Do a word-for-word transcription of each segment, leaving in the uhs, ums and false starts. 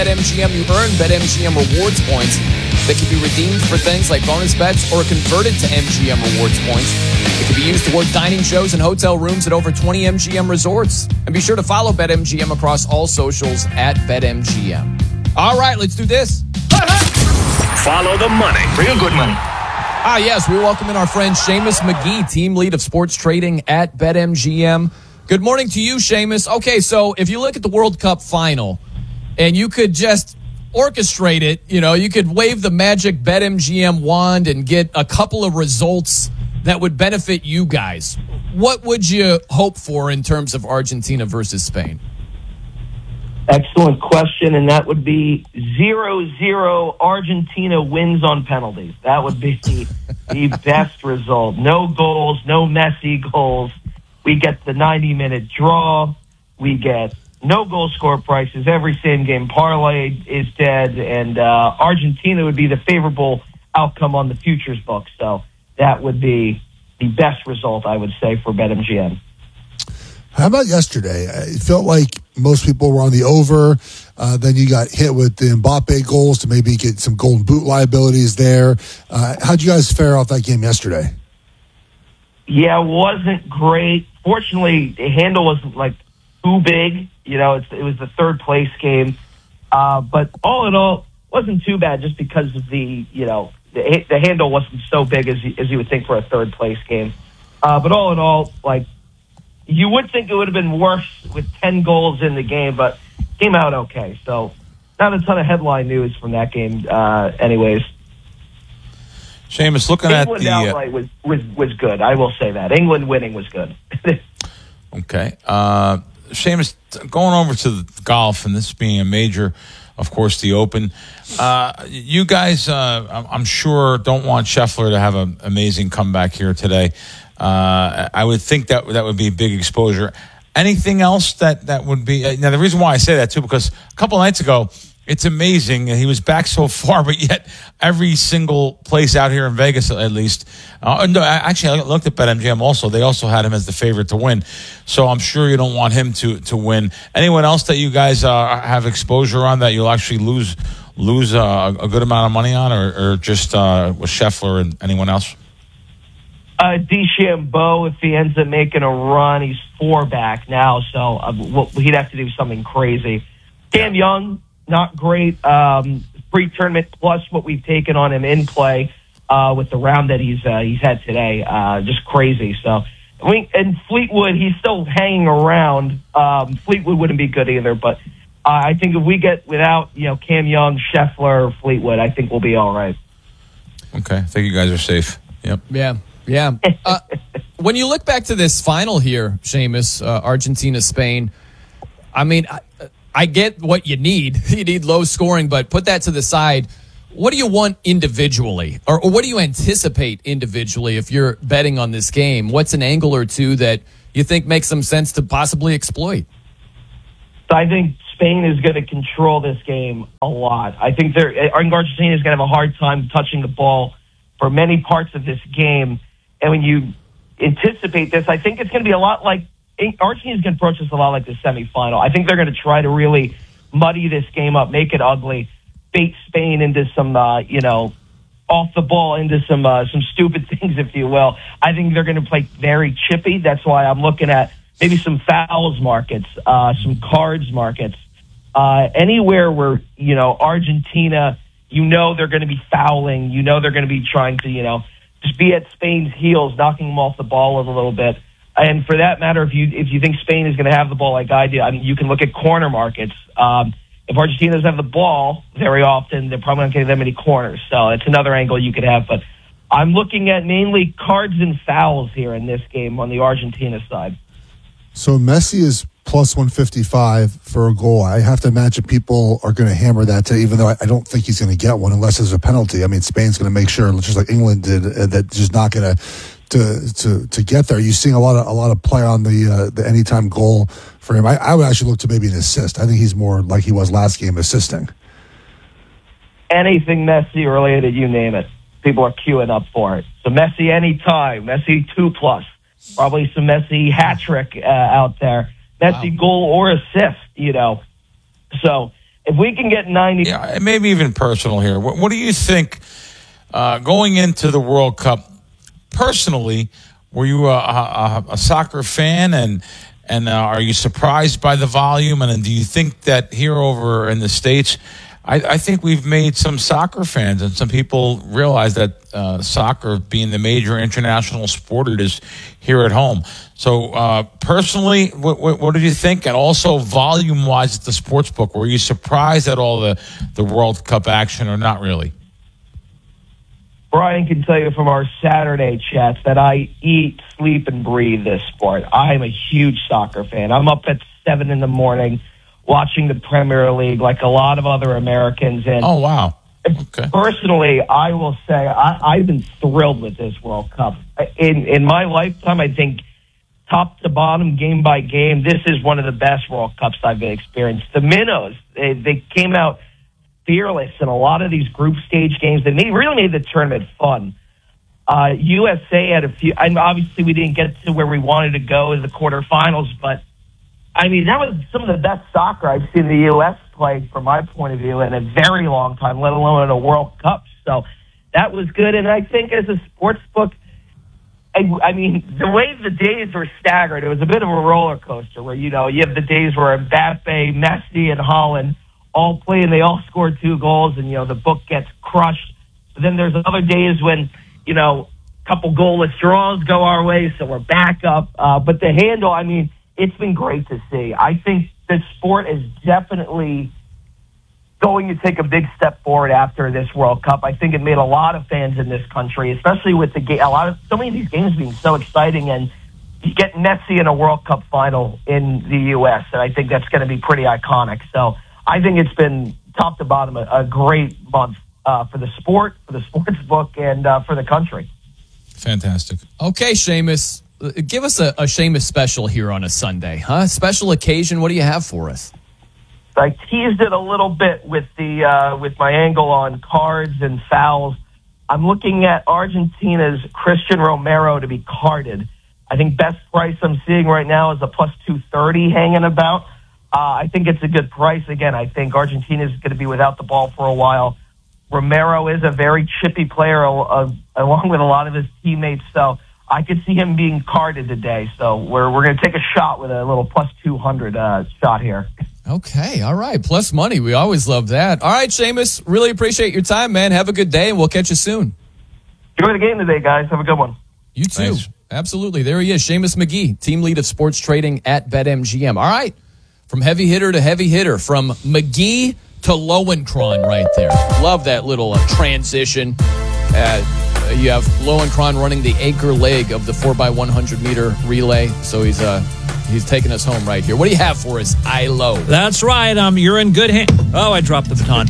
BetMGM, you earn BetMGM rewards points that can be redeemed for things like bonus bets or converted to M G M rewards points. It can be used toward dining shows and hotel rooms at over twenty M G M resorts. And be sure to follow BetMGM across all socials at BetMGM. All right, let's do this. Follow the money. Real good money. Ah, yes, we welcome in our friend Seamus McGee, team lead of sports trading at BetMGM. Good morning to you, Seamus. Okay, so if you look at the World Cup final and you could just orchestrate it, you know, you could wave the magic BetMGM wand and get a couple of results that would benefit you guys. What would you hope for in terms of Argentina versus Spain? Excellent question, and that would be zero zero Argentina wins on penalties. That would be the best result. No goals, no Messi goals. We get the ninety-minute draw. We get no goal score prices. Every same-game parlay is dead, and uh, Argentina would be the favorable outcome on the futures book. So that would be the best result, I would say, for BetMGM. How about yesterday? It felt like most people were on the over. Uh, then you got hit with the Mbappe goals to maybe get some golden boot liabilities there. Uh, how'd you guys fare off that game yesterday? Yeah, it wasn't great. Fortunately, the handle wasn't like too big. You know, it's, it was the third place game. Uh, but all in all, wasn't too bad just because of the, you know, the, the handle wasn't so big as you, as you would think for a third place game. Uh, but all in all, like, you would think it would have been worse with ten goals in the game, but came out okay. So not a ton of headline news from that game uh, anyways. Seamus, looking England at the... outright was, was, was good. I will say that. England winning was good. Okay. Uh, Seamus, going over to the golf, and this being a major, of course, the Open. Uh, you guys, uh, I'm sure, don't want Scheffler to have an amazing comeback here today. Uh, I would think that that would be big exposure. Anything else that, that would be... Uh, now, the reason why I say that, too, because a couple nights ago, it's amazing. He was back so far, but yet every single place out here in Vegas, at least... Uh, no, actually, I looked at BetMGM also. They also had him as the favorite to win. So I'm sure you don't want him to, to win. Anyone else that you guys uh, have exposure on that you'll actually lose lose uh, a good amount of money on, or, or just uh, with Scheffler and anyone else? Uh, DeChambeau, if he ends up making a run, he's four back now, so uh, well, he'd have to do something crazy. Cam Young, not great. Um, pre-tournament plus what we've taken on him in play uh, with the round that he's uh, he's had today, uh, just crazy. So, I mean, and Fleetwood, he's still hanging around. Um, Fleetwood wouldn't be good either, but uh, I think if we get without you know Cam Young, Scheffler, Fleetwood, I think we'll be all right. Okay, I think you guys are safe. Yep. Yeah. Yeah. Uh, when you look back to this final here, Seamus, uh, Argentina, Spain, I mean, I, I get what you need. You need low scoring, but put that to the side. What do you want individually? Or, or what do you anticipate individually if you're betting on this game? What's an angle or two that you think makes some sense to possibly exploit? I think Spain is going to control this game a lot. I think they're, I think Argentina is going to have a hard time touching the ball for many parts of this game. And when you anticipate this, I think it's going to be a lot like Argentina is going to approach this a lot like the semifinal. I think they're going to try to really muddy this game up, make it ugly, bait Spain into some, uh, you know, off the ball into some uh, some stupid things, if you will. I think they're going to play very chippy. That's why I'm looking at maybe some fouls markets, uh, some cards markets, uh, anywhere where you know Argentina. You know they're going to be fouling. You know they're going to be trying to, you know, just be at Spain's heels, knocking them off the ball a little bit. And for that matter, if you if you think Spain is going to have the ball like I do, I mean, you can look at corner markets. Um, if Argentina doesn't have the ball very often, they're probably not getting that many corners. So it's another angle you could have. But I'm looking at mainly cards and fouls here in this game on the Argentina side. So Messi is plus one fifty-five for a goal. I have to imagine people are going to hammer that too, even though I, I don't think he's going to get one unless there's a penalty. I mean, Spain's going to make sure, just like England did, uh, that just not going to to to to get there. You're seeing a lot of a lot of play on the uh, the anytime goal for him. I, I would actually look to maybe an assist. I think he's more like he was last game, assisting. Anything Messi related, you name it, people are queuing up for it. So Messi anytime, Messi two plus, probably some Messi hat trick uh, out there. Messi wow. goal or assist, you know. So if we can get ninety, yeah, and maybe even personal here. What, what do you think uh, going into the World Cup? Personally, were you a, a, a soccer fan, and and uh, are you surprised by the volume? And do you think that here over in the States, I, I think we've made some soccer fans, and some people realize that uh, soccer, being the major international sport it is here at home. So uh, personally, what, what, what did you think? And also volume-wise at the sports book, were you surprised at all the, the World Cup action or not really? Brian can tell you from our Saturday chats that I eat, sleep, and breathe this sport. I'm a huge soccer fan. I'm up at seven in the morning watching the Premier League like a lot of other Americans. And oh, wow. Okay. Personally, I will say I, I've been thrilled with this World Cup. In, in my lifetime, I think top to bottom, game by game, this is one of the best World Cups I've experienced. The Minnows, they, they came out fearless in a lot of these group stage games. They made, really made the tournament fun. Uh, U S A had a few, and obviously we didn't get to where we wanted to go in the quarterfinals, but I mean, that was some of the best soccer I've seen the U S play from my point of view in a very long time, let alone in a World Cup. So that was good. And I think as a sports book, I, I mean, the way the days were staggered, it was a bit of a roller coaster where, you know, you have the days where Mbappe, Messi, and Haaland all play and they all scored two goals and, you know, the book gets crushed. But then there's other days when, you know, a couple goalless draws go our way, so we're back up. Uh, but the handle, I mean, it's been great to see. I think the sport is definitely going to take a big step forward after this World Cup. I think it made a lot of fans in this country, especially with the game. A lot of so many of these games being so exciting, and you get Messi in a World Cup final in the U S, and I think that's going to be pretty iconic. So I think it's been top to bottom a, a great month uh, for the sport, for the sports book, and uh, for the country. Fantastic. Okay, Seamus, give us a, a Seamus special here on a Sunday, huh? Special occasion. What do you have for us? I teased it a little bit with the uh, with my angle on cards and fouls. I'm looking at Argentina's Christian Romero to be carded. I think best price I'm seeing right now is a plus two thirty hanging about. Uh, I think it's a good price. Again, I think Argentina is going to be without the ball for a while. Romero is a very chippy player uh, along with a lot of his teammates, so I could see him being carded today. So we're we're going to take a shot with a little plus two hundred uh, shot here. Okay, all right. Plus money. We always love that. All right, Seamus, really appreciate your time, man. Have a good day, and we'll catch you soon. Enjoy the game today, guys. Have a good one. You too. Thanks. Absolutely. There he is, Seamus McGee, team lead of sports trading at BetMGM. All right, from heavy hitter to heavy hitter, from McGee to Lowenkron right there. Love that little uh, transition. Uh, you have Lowenkron running the anchor leg of the four by one hundred meter relay, so he's uh, he's taking us home right here. What do you have for us, I-Lo? That's right. Um, you're in good hands. Oh, I dropped the baton.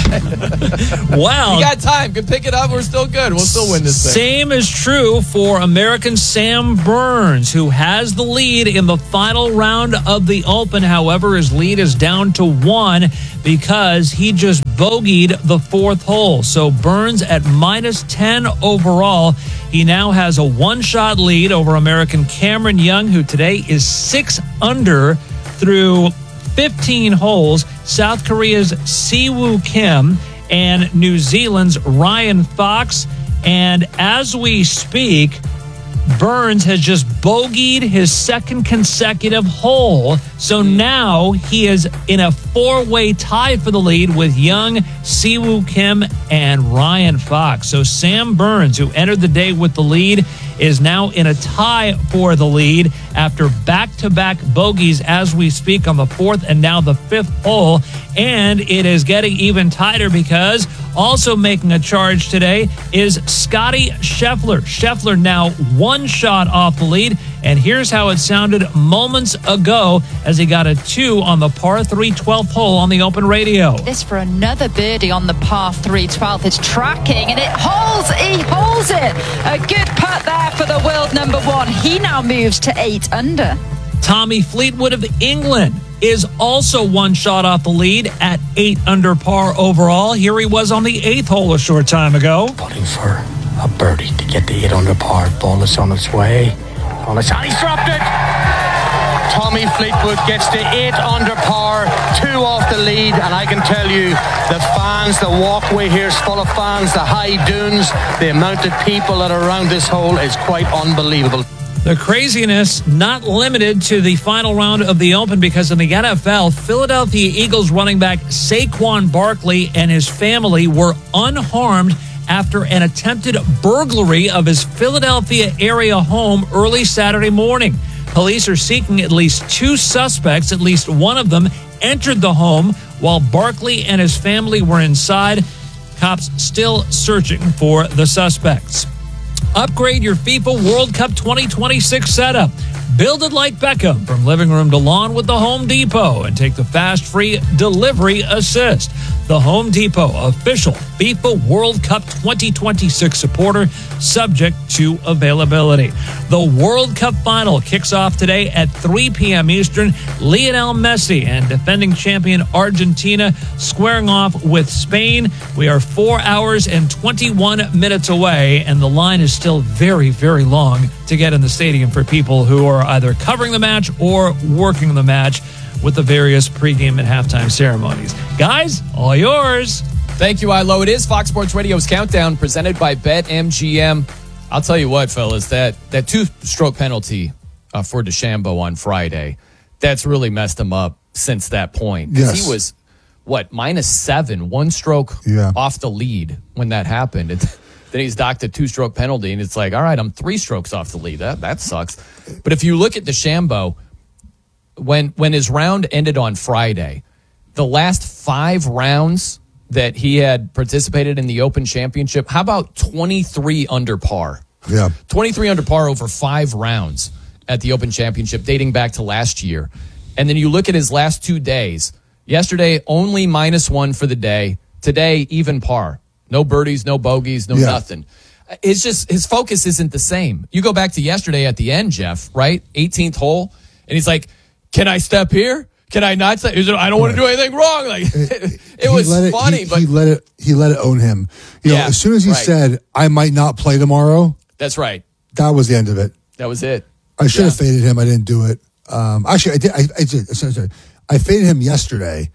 Well, you got time. Can pick it up. We're still good. We'll still win this thing. Same is true for American Sam Burns, who has the lead in the final round of the Open. However, his lead is down to one because he just bogeyed the fourth hole. So Burns at minus ten overall. He now has a one-shot lead over American Cameron Young, who today is six under through fifteen holes. South Korea's Siwoo Kim and New Zealand's Ryan Fox. And as we speak, Burns has just bogeyed his second consecutive hole. So now he is in a four-way tie for the lead with Young, Siwoo Kim, and Ryan Fox. So Sam Burns, who entered the day with the lead, is now in a tie for the lead after back-to-back bogeys as we speak on the fourth and now the fifth hole. And it is getting even tighter because also making a charge today is Scotty Scheffler. Scheffler now one shot off the lead. And here's how it sounded moments ago as he got a two on the par three twelfth hole on the Open Radio. This for another birdie on the par three twelfth. It's tracking and it holds. He holds it. A good putt there for the world number one. He now moves to eight under. Tommy Fleetwood of England is also one shot off the lead at eight under par overall. Here he was on the eighth hole a short time ago. Putting for a birdie to get the eight under par. Ball is on its way. On its and he's dropped it. Tommy Fleetwood gets the eight under par, two off the lead, and I can tell you the fans, the walkway here is full of fans, the high dunes, the amount of people that are around this hole is quite unbelievable. The craziness not limited to the final round of the Open, because in the N F L, Philadelphia Eagles running back Saquon Barkley and his family were unharmed after an attempted burglary of his Philadelphia area home early Saturday morning. Police are seeking at least two suspects. At least one of them entered the home while Barkley and his family were inside. Cops still searching for the suspects. Upgrade your FIFA World Cup twenty twenty-six setup. Build it like Beckham from living room to lawn with the Home Depot and take the fast free delivery assist. The Home Depot, official FIFA World Cup twenty twenty-six supporter, subject to availability. The World Cup final kicks off today at three p.m. Eastern. Lionel Messi and defending champion Argentina squaring off with Spain. We are four hours and twenty-one minutes away, and the line is still very, very long to get in the stadium for people who are either covering the match or working the match with the various pregame and halftime ceremonies. Guys, all yours. Thank you, Ilo. It is Fox Sports Radio's Countdown presented by BetMGM. I'll tell you what, fellas, that, that two-stroke penalty uh, for DeChambeau on Friday, that's really messed him up since that point. Yes. He was, what, minus seven, one stroke yeah. off the lead when that happened. And then he's docked a two-stroke penalty, and it's like, all right, I'm three strokes off the lead. That, that sucks. But if you look at DeChambeau, when when his round ended on Friday, the last five rounds that he had participated in the Open Championship, how about twenty-three under par? Yeah. twenty-three under par over five rounds at the Open Championship dating back to last year. And then you look at his last two days. Yesterday, only minus one for the day. Today, even par. No birdies, no bogeys, no yeah. nothing. It's just his focus isn't the same. You go back to yesterday at the end, Jeff, right? eighteenth hole. And he's like, can I step here? Can I not step? I don't want to do anything wrong. Like it, it was it, funny, he, but he let it. He let it own him. You know, yeah, as soon as he right. said, "I might not play tomorrow," that's right. That was the end of it. That was it. I should yeah. have faded him. I didn't do it. Um, actually, I did. I, I did. Sorry, sorry. I faded him yesterday.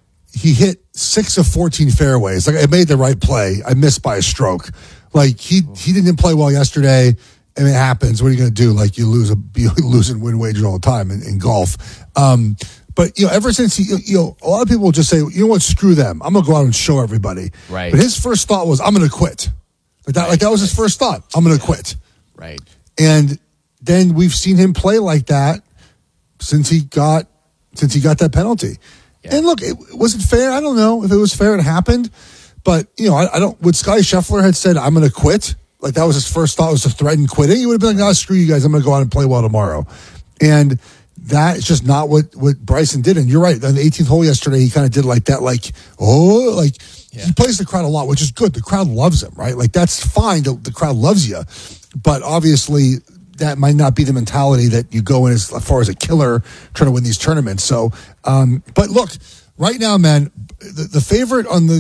He hit six of fourteen fairways. Like I made the right play. I missed by a stroke. Like he he didn't play well yesterday. I mean, it happens. What are you going to do? Like you lose a you lose and win wager all the time in, in golf. Um, but you know, ever since he, you know, a lot of people just say, you know what, screw them. I'm going to go out and show everybody. Right. But his first thought was, I'm going to quit. Like that. Right. Like that was his first thought. I'm going to yeah. quit. Right. And then we've seen him play like that since he got since he got that penalty. Yeah. And look, it, was it fair? I don't know if it was fair. It happened, but you know, I, I don't. Would Scottie Scheffler had said, "I'm going to quit," like that was his first thought, was to threaten quitting, he would have been like, "Oh, screw you guys. I'm going to go out and play well tomorrow." And that is just not what what Bryson did. And you're right. On the eighteenth hole yesterday, he kind of did like that, like oh, like yeah. he plays the crowd a lot, which is good. The crowd loves him, right? Like that's fine. The, the crowd loves you, but obviously that might not be the mentality that you go in as far as a killer trying to win these tournaments. So, um, but look, right now, man, the, the favorite on the